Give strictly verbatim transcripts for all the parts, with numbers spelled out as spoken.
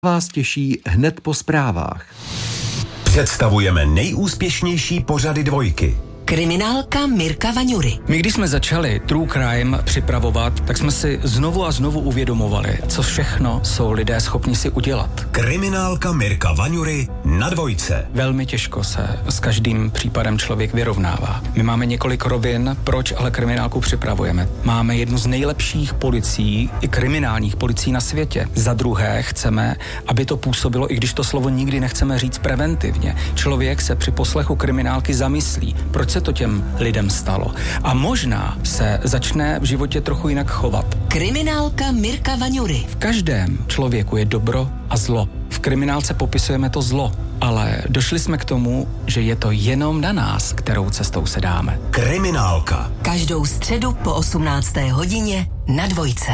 vás těší hned po zprávách. Představujeme nejúspěšnější pořady dvojky. Kriminálka Mirka Vaňury. My, když jsme začali True Crime připravovat, tak jsme si znovu a znovu uvědomovali, co všechno jsou lidé schopni si udělat. Kriminálka Mirka Vaňury na dvojce. Velmi těžko se s každým případem člověk vyrovnává. My máme několik rovin, proč ale kriminálku připravujeme. Máme jednu z nejlepších policií, i kriminálních policií na světě. Za druhé chceme, aby to působilo, i když to slovo nikdy nechceme říct preventivně. Člověk se při poslechu kriminálky zamyslí, proč se to těm lidem stalo. A možná se začne v životě trochu jinak chovat. Kriminálka Mirka Vaňury. V každém člověku je dobro a zlo. V kriminálce popisujeme to zlo, ale došli jsme k tomu, že je to jenom na nás, kterou cestou se dáme. Kriminálka. Každou středu po osmnácté hodině na dvojce.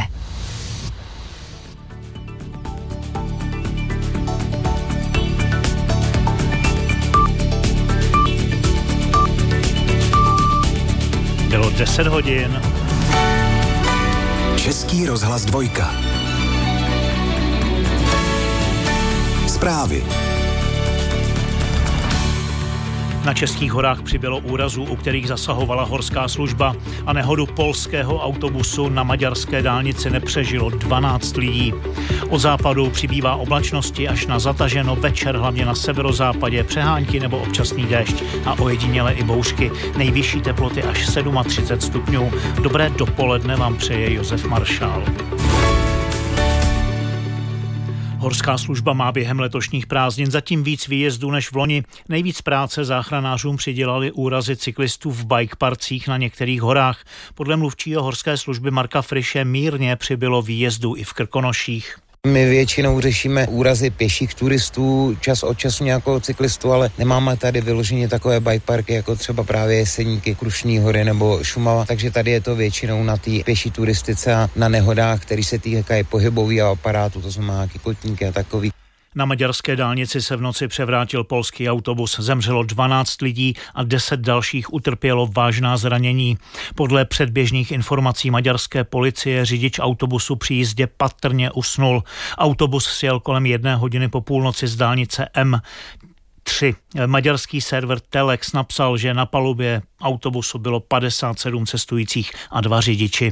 Bylo deset hodin. Český rozhlas dvojka. Zprávy. Na Českých horách přibylo úrazů, u kterých zasahovala horská služba, a nehodu polského autobusu na maďarské dálnici nepřežilo dvanáct lidí. Od západu přibývá oblačnosti až na zataženo, večer hlavně na severozápadě přehánky nebo občasný déšť a ojediněle i bouřky. Nejvyšší teploty až třicet sedm stupňů. Dobré dopoledne vám přeje Josef Maršál. Horská služba má během letošních prázdnin zatím víc výjezdů než v loni. Nejvíc práce záchranářům přidělali úrazy cyklistů v bikeparcích na některých horách. Podle mluvčího horské služby Marka Friše mírně přibylo výjezdů i v Krkonoších. My většinou řešíme úrazy pěších turistů, čas od času nějakého cyklistu, ale nemáme tady vyloženě takové bikeparky, jako třeba právě Jeseníky, Krušní hory nebo Šumava, takže tady je to většinou na té pěší turistice a na nehodách, které se týkají pohybového aparátu, to znamená kotníky a takový. Na maďarské dálnici se v noci převrátil polský autobus. Zemřelo dvanáct lidí a deset dalších utrpělo vážná zranění. Podle předběžných informací maďarské policie řidič autobusu při jízdě patrně usnul. Autobus sjel kolem jedné hodiny po půlnoci z dálnice M tři. Maďarský server Telex napsal, že na palubě autobusu bylo padesát sedm cestujících a dva řidiči.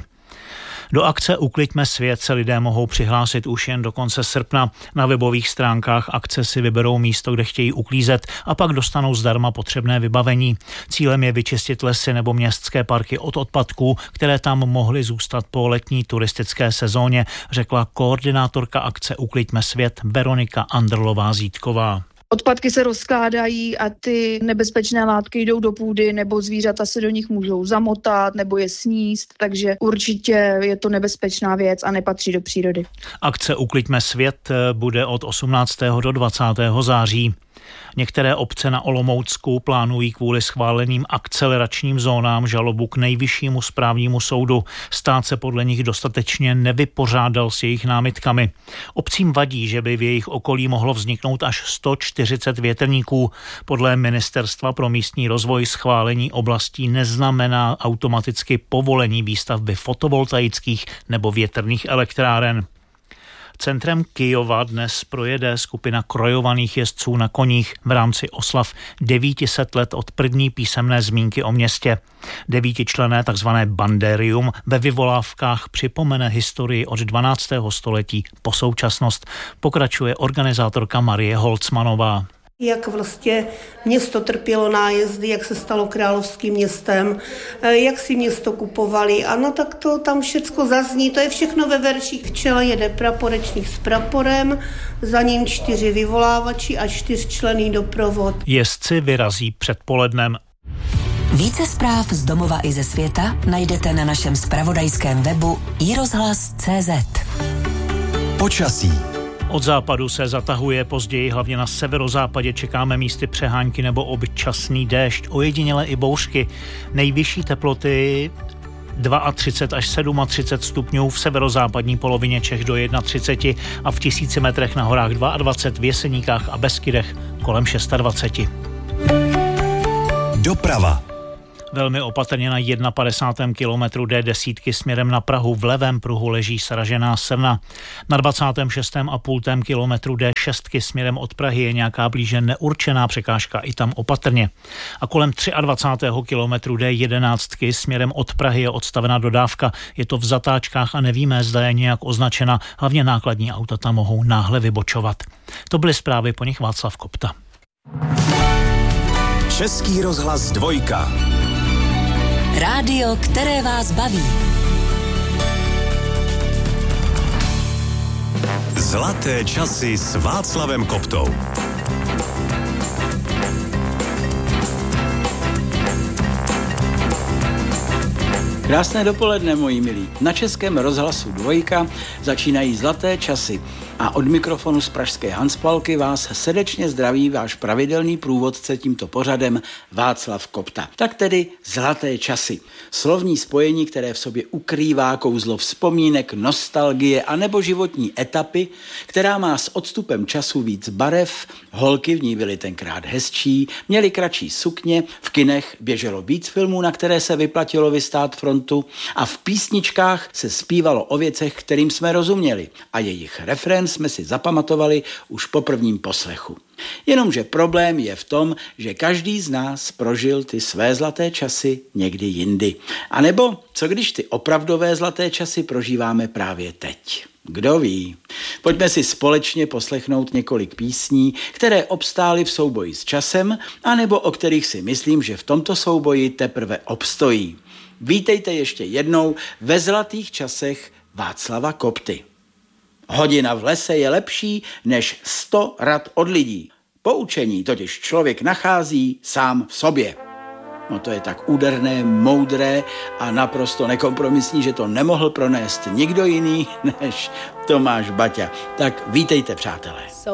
Do akce Ukliďme svět se lidé mohou přihlásit už jen do konce srpna. Na webových stránkách akce si vyberou místo, kde chtějí uklízet, a pak dostanou zdarma potřebné vybavení. Cílem je vyčistit lesy nebo městské parky od odpadků, které tam mohly zůstat po letní turistické sezóně, řekla koordinátorka akce Ukliďme svět Veronika Andrlová-Zítková. Odpadky se rozkládají a ty nebezpečné látky jdou do půdy, nebo zvířata se do nich můžou zamotat nebo je sníst, takže určitě je to nebezpečná věc a nepatří do přírody. Akce Ukliďme svět bude od osmnáctého do dvacátého září. Některé obce na Olomoucku plánují kvůli schváleným akceleračním zónám žalobu k nejvyššímu správnímu soudu. Stát se podle nich dostatečně nevypořádal s jejich námitkami. Obcím vadí, že by v jejich okolí mohlo vzniknout až sto čtyřicet větrníků. Podle Ministerstva pro místní rozvoj schválení oblastí neznamená automaticky povolení výstavby fotovoltaických nebo větrných elektráren. Centrem Kyjova dnes projede skupina krojovaných jezdců na koních v rámci oslav devět set let od první písemné zmínky o městě. Devítičlenné tzv. Bandérium ve vyvolávkách připomene historii od dvanáctého století po současnost, pokračuje organizátorka Marie Holcmanová. Jak vlastně město trpělo nájezdy, jak se stalo královským městem, jak si město kupovali. Ano, tak to tam všecko zazní, to je všechno ve verších. V čele jede praporečník s praporem, za ním čtyři vyvolávači a čtyřčlenný doprovod. Jezdci vyrazí předpolednem. Více zpráv z domova i ze světa najdete na našem zpravodajském webu i rozhlas tečka cé zet. Počasí. Od západu se zatahuje, později hlavně na severozápadě čekáme místy přehánky nebo občasný déšť, ojediněle i bouřky. Nejvyšší teploty třicet dva až třicet sedm stupňů, v severozápadní polovině Čech do třicet jedna a v tisíci metrech na horách dvacet dva, v Jeseníkách a Beskydech kolem dvacet šest. Doprava. Velmi opatrně na padesátém prvním kilometru D desítky směrem na Prahu v levém pruhu leží sražená srna. Na dvacátém šestém a půl kilometru D šestky směrem od Prahy je nějaká blíže neurčená překážka, i tam opatrně. A kolem dvacátého třetího kilometru D jedenáctky směrem od Prahy je odstavena dodávka. Je to v zatáčkách a nevíme, zda je nějak označena. Hlavně nákladní auta tam mohou náhle vybočovat. To byly zprávy, po nich Václav Kopta. Český rozhlas dvojka. Rádio, které vás baví. Zlaté časy s Václavem Koptou. Krásné dopoledne, moji milí. Na Českém rozhlasu dvojka začínají zlaté časy a od mikrofonu z pražské Hanspalky vás srdečně zdraví váš pravidelný průvodce tímto pořadem Václav Kopta. Tak tedy zlaté časy. Slovní spojení, které v sobě ukrývá kouzlo vzpomínek, nostalgie anebo životní etapy, která má s odstupem času víc barev, holky v ní byly tenkrát hezčí, měly kratší sukně, v kinech běželo víc filmů, na které se vyplatilo vystát frontu a v písničkách se zpívalo o věcech, kterým jsme rozuměli a jejich refrén jsme si zapamatovali už po prvním poslechu. Jenomže problém je v tom, že každý z nás prožil ty své zlaté časy někdy jindy. A nebo co když ty opravdové zlaté časy prožíváme právě teď? Kdo ví? Pojďme si společně poslechnout několik písní, které obstály v souboji s časem, anebo o kterých si myslím, že v tomto souboji teprve obstojí. Vítejte ještě jednou ve zlatých časech Václava Kopty. Hodina v lese je lepší než sto rad od lidí. Poučení totiž člověk nachází sám v sobě. No to je tak úderné, moudré a naprosto nekompromisní, že to nemohl pronést nikdo jiný než Tomáš Baťa. Tak vítejte, přátelé.